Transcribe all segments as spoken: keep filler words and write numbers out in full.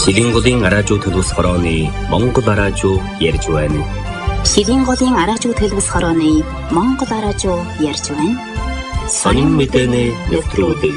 Шилийн голын араажуу төлөвс хорооны Монгол араажуу ярьж байна. Шилийн голын араажуу төлөвс хорооны Монгол араажуу ярьж байна. Сонин мэдээний нэвтрүүлэг.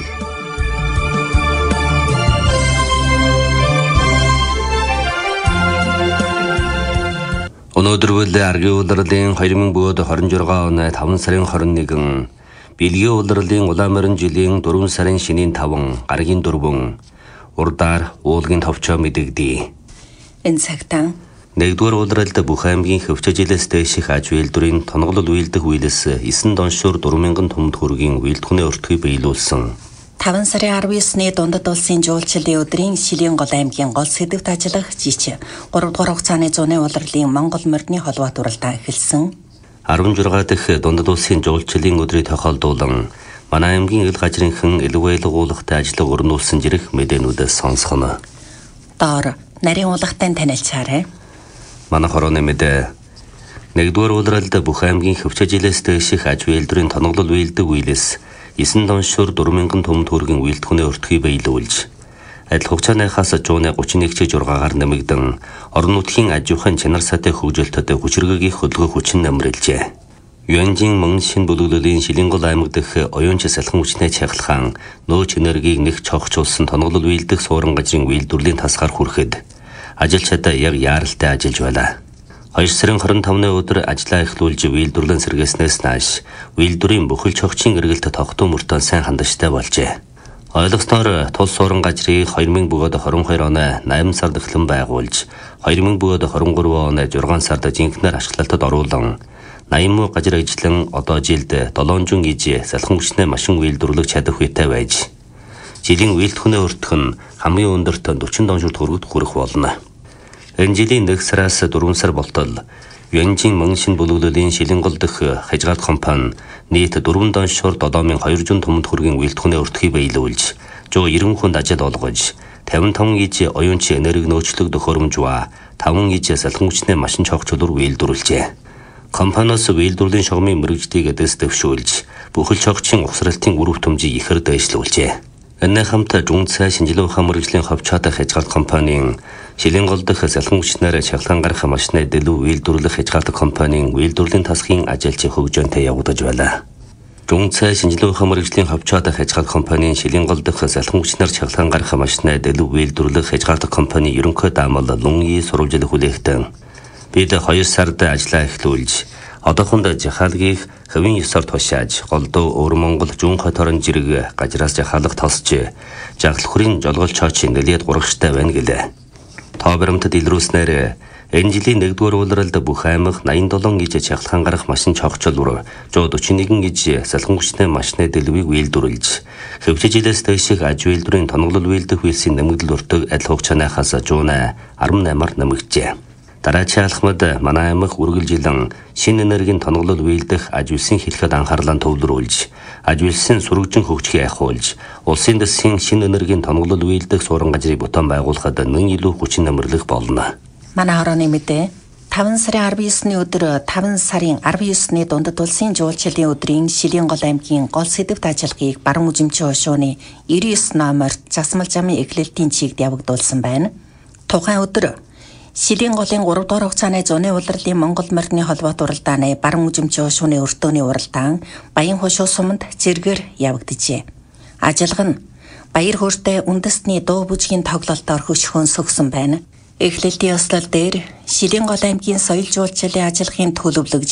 Өнөөдөр үл аргийн улирлын хоёр мың двадцать шесть оны таван сарын хорин нэгэн, Бэлгийн улирлын Улаанморин жилийн дөрвөн сарын шинийн таван, гарагийн дөрвөн, урдаар уулгийн товчоо мэдэгдээ. Энэ цагтаа нэгдүгээр улиралд бүх аймгийн хөвчөжилээс дэших аж үйлдвэрийн тоноглол үйлдэх үйлээс есөн доншуур дөрвөн мянган төмд хүргийн үйлдэхүүний өртгийг биелүүлсэн. таван сарын арван есний дундад улсын жуулчлалын өдрийн Шилийн гол аймгийн гол сэдвт ажиллах жич гурав дугаар хугацааны зуны улирлын Монгол морины холбоот уралдаан эхэлсэн. арван жургаа дахь дундад улсын жуулчлалын өдрийг тохиолдуулан манай аймгийн ил гажрынхан илгээлгуулахтай ажлыг өрнүүлсэн жирэх мэдээнүүдээс сонсгоно. Доор нарийн уулгатай танилцаарай. Манай хорооны мэдээ. Нэгдүгээр улиралд бүх аймгийн хөвчөжилээс дэших аж үйлдвэрийн тоноглол үйлдэг үйлээс есөн доншуур дөрвөн мянган төмд хүргийн үйлдэхүүний өртгийг биелүүлж, адил хугацааныхаас жууны гучин нэг жургаагаар нэмэгдэн орон нутгийн аж ахуйн чанар сайтай хөгжөлтөд хүчиргэгийн хөдөлгөөн хүчин нэмрэлжээ. Юанжин мөн шин бүлэглэлийн Шилийн гол аймаг дэх оюунч салхан хүчнээ чахалхан нөөц энергийг нэг чогчулсан тоноглол үйлдэх суурин газрын үйлдвэрлэлийн тасгаар хүрэхэд ажилчдаа яг яаралтай ажиллаж байлаа. хоёр сарын хорин тавны өдөр ажлаа эхлүүлж үйлдвэрлэн сэргээснээс нааш үйлдвэрийн бүхэл чогчийн эргэлт тогтуу мөртөө сайн хандажтай болжээ. Ойлгосноор тул суурин газрыг хоёр мың двадцать хоёр оны найман сард эхлэн байгуулж, хоёр мың двадцать гурван оны зургаан сард жинхнээр ашиглалтад оруулан, найман газар ажлан одоо жилд долоонжин иж салхан хүчнээ машин үйлдвэрлэж чадах үетэй байж, жилийн үйлдэхүүний өртөх нь хамгийн өндөрт дөрвөн доншуур төгрөгт хүрэх болно. Энэ жилийн нэг сараас дөрвөн сар болтол Юанжин мөн шин бүлэглэлийн Шилийн гол дэх хажгаалт компани нийт дөрвөн доншуур долоо мянган двухсад төмөнд хүргийн үйлдэхүүний өртгийг биелүүлж, жоо иргэн хүнд ажил олгож, тавин таван иж оюунч энерги нөөцлөг төхөөрөмж ба таван иж салхан хүчнээ машин чогчлуур үйлдвэрлэжээ. Компаниос үйлдвэрлэлийн шугамын мэргэжлийг дэс дэвшүүлж, бүхэл чогчийн ухсралтын үр хөтөмжийг ихэр дэвшлүүлжээ. Энэ хамт Жунцай шинжилгээ ухаан мэргэжлийн ховчоотой хязгаалт компанийн Шилийн гол дэх салхан хүчнээр чахалгаан гарах машины дэлгүү үйлдвэрлэх хязгаалт компанийн үйлдвэрлэлийн тасгийн ажилч хөгжөөнтэй явагдаж байлаа. Жунцай шинжилгээ ухаан мэргэжлийн ховчоотой хязгаалт компанийн Шилийн гол дэх салхан хүчнээр чахалгаан гарах машины дэлгүү үйлдвэрлэх хязгаалт компани ерөнхий даамал Лунги сурвалжил хүлээхтэн бид хоёр сард ажиллаа эхлүүлж, одоохонд жахаалгийг хэвийн ёсоор тушааж, голдуу өвөр Монгол зүүн хот орон жирэг гажраас жахаалга тосч, жагалхурын жолгол чоочийн нэлээд гурагштай байна гэлээ. Тоо баримтад илрүүлснээр энэ жилийн нэгдүгээр улиралд бүх аймаг найман долоон иж чахалгаан гарах машин чогчлуур, жоо дөрвөн нэгэн иж салхан хүчтэй машины дэлгүүийг үйлдвэрлэж, хөвчөжилээс дэших аж үйлдвэрийн тоноглол үйлдэх үйлсийн нэмэгдэл өртөг адил хугацааныхаас жуунаа арван наймаар нэмэгджээ. Дараачийн алхмад манай аймаг үргэлжилэн шинэ энергийн тоноглол үйлдэх аж үйлсийн хэлхэд анхаарлаа төвлөрүүлж, аж үйлсийн сүрэгжин хөгжихийг ахиулж, улсын дэсийн шинэ энергийн тоноглол үйлдэх суурин газрыг бүтээн байгуулахад нэн илүү хүчин нэмэрлэх болно. Манай хорооны мэдээ. таван сарын арван есний өдөр таван сарын арван есний дундад улсын жуулчлалын өдрийн Шилийн гол аймгийн гол сэдвт ажиллагааг баруун үзэмжийн хошууны девяносто девять номерт засмал замын эхлэлтийн чигт явагдуулсан байна. Тухайн өдөр Шилийн голын гурав дугаар хугацааны зуны улирлын Монгол морины холбоот уралдааны баруун үзэмжийн хошууны өртөөний уралдаан Баян хошуу суманд зэргээр явагдажээ. Ажиллага нь баяр хөөртэй үндэстний дуу бүжгийн тоглолтоор хөшгөөн сөгсөн байна. Эхлэлтийн ёслол дээр Шилийн гол аймгийн соёл жуулчлалын ажиллагааны төлөвлөгч